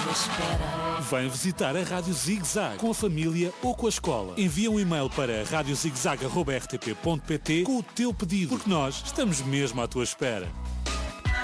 tua espera. Vem visitar a Rádio Zig Zag com a família ou com a escola. Envia um e-mail para radiozigzag@rtp.pt com o teu pedido, porque nós estamos mesmo à tua espera.